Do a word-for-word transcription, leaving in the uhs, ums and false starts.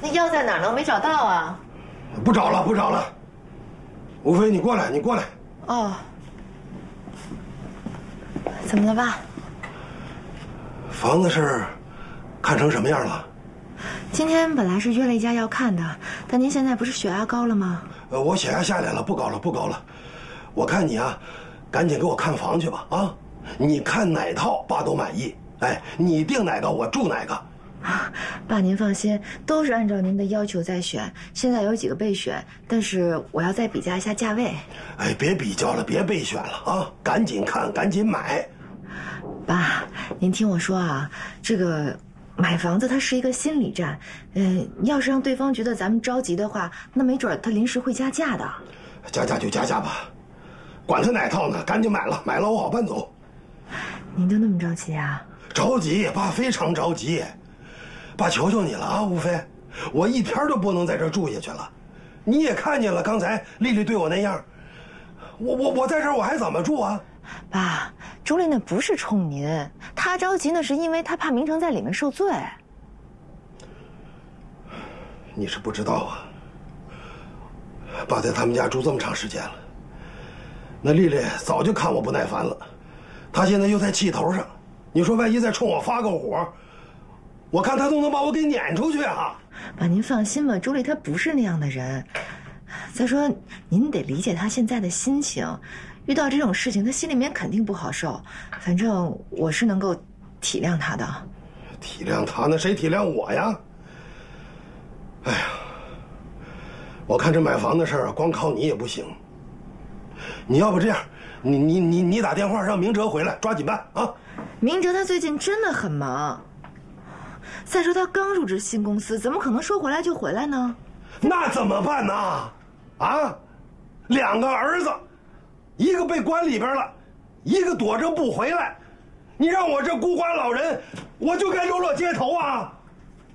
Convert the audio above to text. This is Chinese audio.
那药在哪儿呢？我没找到啊。 不找了，不找了。吴飞，你过来，你过来。 哦。怎么了爸？ 房子是看成什么样了？ 今天本来是约了一家要看的，但您现在不是血压高了吗？ 呃，我血压下来了，不高了，不高了。我看你啊，赶紧给我看房去吧啊！你看哪套爸都满意。哎，你定哪个我住哪个。 啊，爸您放心，都是按照您的要求在选。现在有几个备选，但是我要再比价一下价位。 哎，别比较了，别备选了啊！赶紧看，赶紧买。 爸，您听我说啊，这个买房子它是一个心理战，嗯、呃，要是让对方觉得咱们着急的话，那没准他临时会加价的。 加价就加价吧，管他哪套呢，赶紧买了，买了我好搬走。 您都那么着急啊？ 着急，爸非常着急。爸，求求你了啊，吴飞，我一天都不能在这住下去了。你也看见了，刚才丽丽对我那样，我我我在这儿我还怎么住啊？ 爸，周丽那不是冲您，她着急那是因为她怕明成在里面受罪。 你是不知道啊，爸在他们家住这么长时间了，那丽丽早就看我不耐烦了，她现在又在气头上，你说万一再冲我发个火，我看她都能把我给撵出去啊！ 爸，您放心吧，周丽她不是那样的人。再说，您得理解她现在的心情，遇到这种事情，她心里面肯定不好受。反正我是能够体谅她的。 体谅她？那谁体谅我呀？哎呀，我看这买房的事儿，光靠你也不行。你要不这样，你你你你打电话让明哲回来，抓紧办啊！ 明哲他最近真的很忙。再说他刚入职新公司，怎么可能说回来就回来呢？ 那怎么办呢？啊，两个儿子，一个被关里边了，一个躲着不回来，你让我这孤寡老人，我就该流落街头啊！